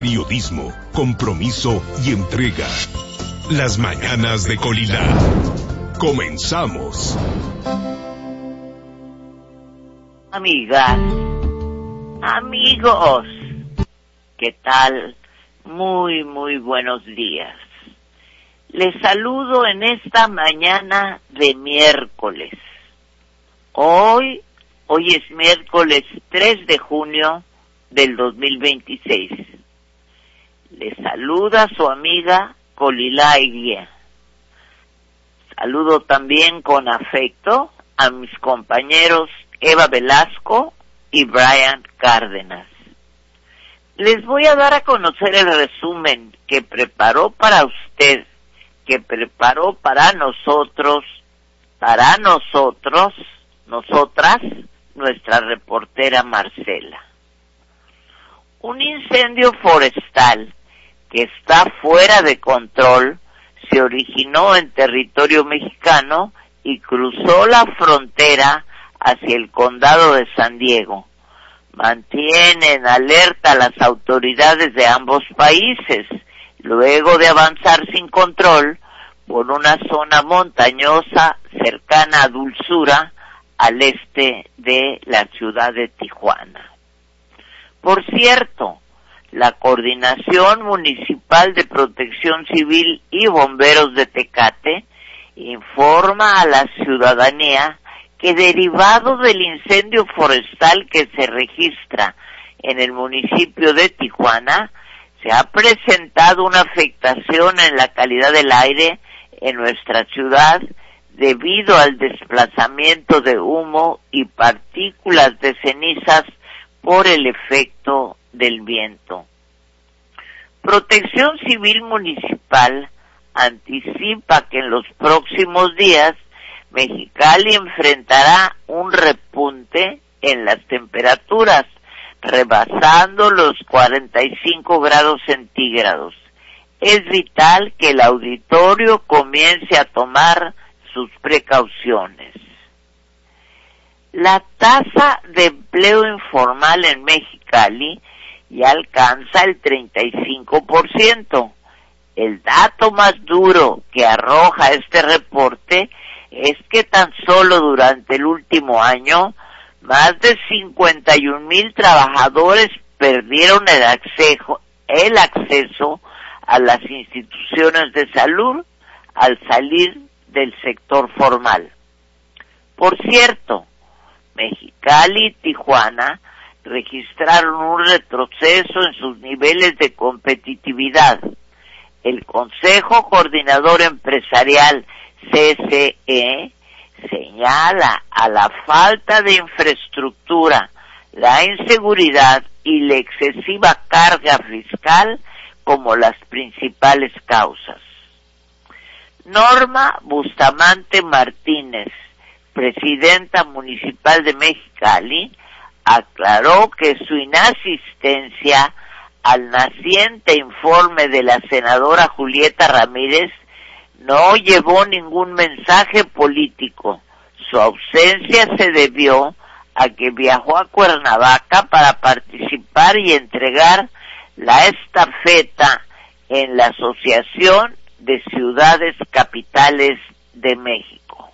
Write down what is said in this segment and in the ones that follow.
Periodismo, compromiso y entrega. Las mañanas de Colina. Comenzamos. Amigas, amigos, ¿qué tal? Muy buenos días. Les saludo en esta mañana de miércoles. Hoy es miércoles 3 de junio del 2026. Les saluda su amiga Colila Eguía. Saludo también con afecto a mis compañeros Eva Velasco y Brian Cárdenas. Les voy a dar a conocer el resumen que preparó para usted, que preparó para nosotras, nuestra reportera Marcela. Un incendio forestal que está fuera de control se originó en territorio mexicano y cruzó la frontera hacia el condado de San Diego. Mantienen alerta a las autoridades de ambos países, luego de avanzar sin control por una zona montañosa cercana a Dulzura, al este de la ciudad de Tijuana. Por cierto, la Coordinación Municipal de Protección Civil y Bomberos de Tecate informa a la ciudadanía que derivado del incendio forestal que se registra en el municipio de Tijuana, se ha presentado una afectación en la calidad del aire en nuestra ciudad debido al desplazamiento de humo y partículas de cenizas por el efecto del viento. Protección Civil Municipal anticipa que en los próximos días Mexicali enfrentará un repunte en las temperaturas, rebasando los 45 grados centígrados. Es vital que el auditorio comience a tomar sus precauciones. La tasa de empleo informal en Mexicali ya alcanza el 35%. El dato más duro que arroja este reporte es que tan solo durante el último año, más de 51,000 trabajadores perdieron el acceso a las instituciones de salud al salir del sector formal. Por cierto, Mexicali y Tijuana registraron un retroceso en sus niveles de competitividad. El Consejo Coordinador Empresarial CCE señala a la falta de infraestructura, la inseguridad y la excesiva carga fiscal como las principales causas. Norma Bustamante Martínez, presidenta municipal de Mexicali, aclaró que su inasistencia al naciente informe de la senadora Julieta Ramírez no llevó ningún mensaje político. Su ausencia se debió a que viajó a Cuernavaca para participar y entregar la estafeta en la Asociación de Ciudades Capitales de México.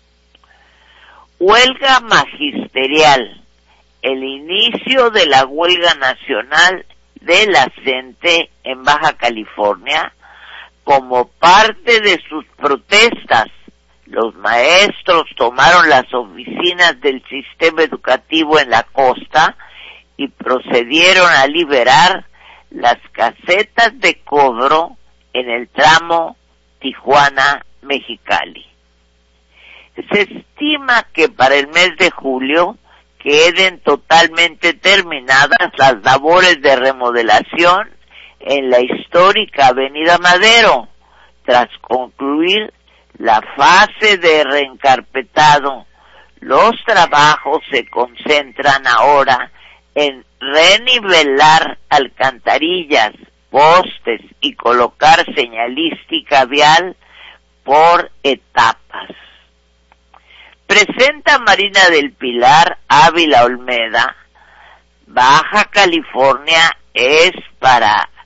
Huelga magisterial. El inicio de la huelga nacional de la CENTE en Baja California, como parte de sus protestas, los maestros tomaron las oficinas del sistema educativo en la costa y procedieron a liberar las casetas de cobro en el tramo Tijuana-Mexicali. Se estima que para el mes de julio queden totalmente terminadas las labores de remodelación en la histórica Avenida Madero, tras concluir la fase de reencarpetado. Los trabajos se concentran ahora en renivelar alcantarillas, postes y colocar señalística vial por etapas. Presenta Marina del Pilar Ávila Olmeda, Baja California es para